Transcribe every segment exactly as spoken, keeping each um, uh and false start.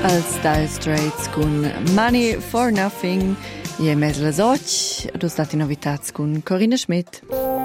als Dire Straits con Money for Nothing. Je mes las och, du stati novitats con Corinna Schmidt.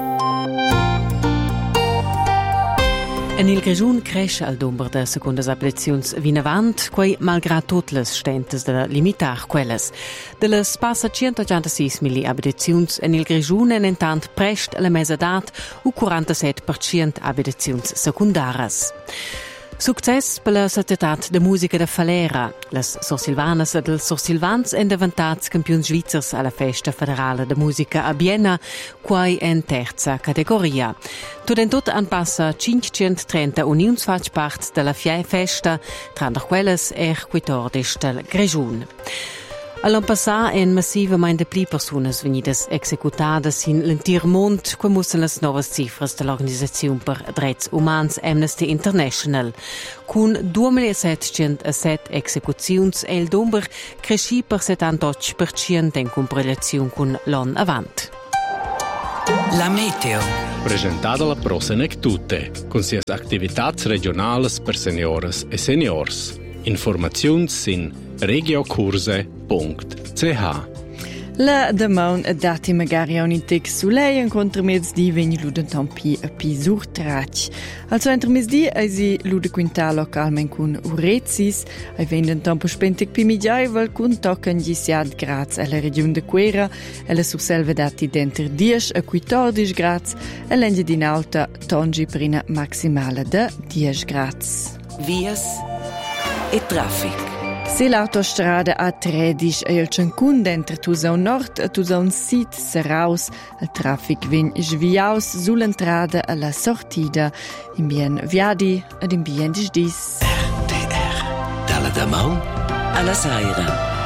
En il Grischun cresce al numero de secundas abitaziuns vinavant, quei malgrado tutte le stentes de limitar quelles. De les passa centoottantasei mili abitaziuns en il Grischun en intant prest la mesadat u quarantasette per cento abitaziuns secundaras. Success per la Società de Musica de Falera. Les Sorsilvanas e dels Sorsilvans en diventats campions svizzers alla Festa Federale de Musica a Vienna, quai en terza categoria. Tot en tot an passa cinquecentotrenta unions faig part de la festa, tranne quelles er quattordici del Grischun. All'anno passato en massivamente pli personas venidas executadas in l'entir mond, come mussen las novas cifras dell'Organizzazione per Drets Umans Amnesty International. Con duemilasettecentosette execuzions e il numero cresci per settantotto per cento in comparazione con l'anno avant. La meteo. Presentata la Prosenec Tutte, con sias activitats regionales per senioras e seniors. Informazioni sin regiocurse punto c h. La demon dati magari a un intec sulei incontra mezzdi vegni luden tampi a pi surtrac. Also entro mezzdi ai si lude quinta localmen cun urezis, ai venden tampo spentic pi migiaivel cun tocan gisiad grads alla regione de Quera, alla subselve dati denter dieci a quattordici grads, e l'engia din alta tongi per una maximale de dieci grads. Vias e traffic. Se l'autostrada A tredici e il Cancun dentro Tusaun Nord e Tusaun Sud seraus, il traffic vin sviaus sull'entrada alla sortida, in bien viadi ed in bien disdis. R T R. Dalla Damau alla Saira.